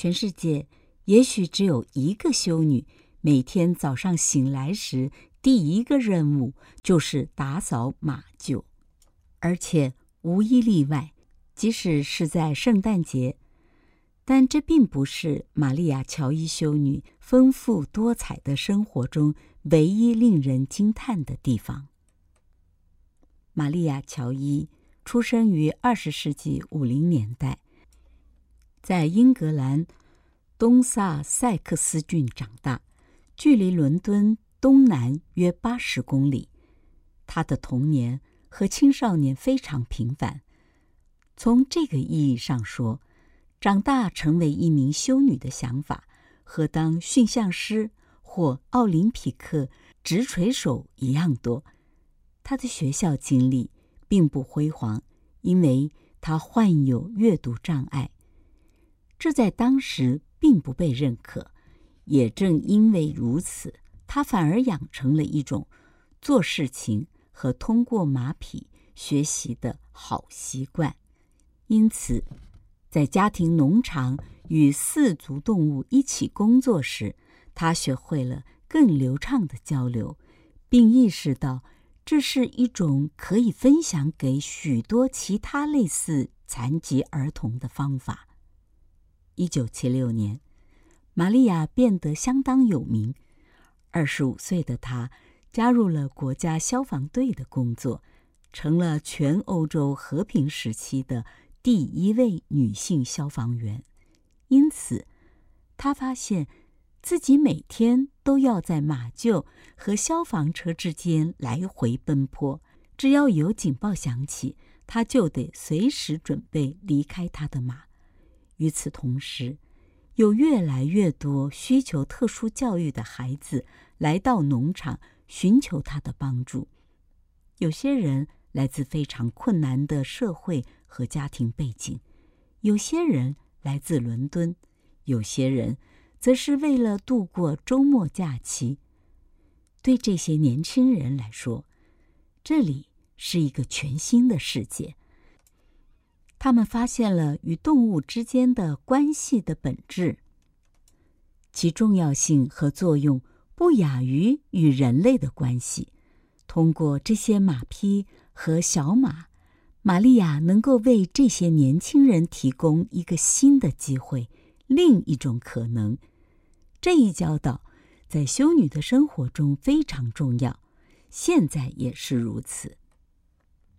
全世界也许只有一个修女，每天早上醒来时，第一个任务就是打扫马厩，而且无一例外，即使是在圣诞节。但这并不是玛利亚·乔伊修女丰富多彩的生活中唯一令人惊叹的地方。玛利亚·乔伊出生于20世纪50年代，在英格兰东萨塞克斯郡长大，距离伦敦东南约80公里。她的童年和青少年非常平凡。从这个意义上说，长大成为一名修女的想法和当驯象师或奥林匹克直锤手一样多。她的学校经历并不辉煌，因为她患有阅读障碍，这在当时并不被认可。也正因为如此，她反而养成了一种做事情和通过马匹学习的好习惯。因此，在家庭农场与4足动物一起工作时，他学会了更流畅的交流，并意识到这是一种可以分享给许多其他类似残疾儿童的方法。1976年，玛利亚变得相当有名。25岁的她加入了国家消防队的工作，成了全欧洲和平时期的第1位女性消防员。因此，她发现自己每天都要在马厩和消防车之间来回奔波，只要有警报响起，她就得随时准备离开她的马。与此同时，有越来越多需求特殊教育的孩子来到农场寻求她的帮助。有些人来自非常困难的社会和家庭背景，有些人来自伦敦，有些人则是为了度过周末假期。对这些年轻人来说，这里是一个全新的世界。他们发现了与动物之间的关系的本质，其重要性和作用不亚于与人类的关系。通过这些马匹和小马，玛利亚能够为这些年轻人提供一个新的机会，另一种可能。这一教导在修女的生活中非常重要，现在也是如此。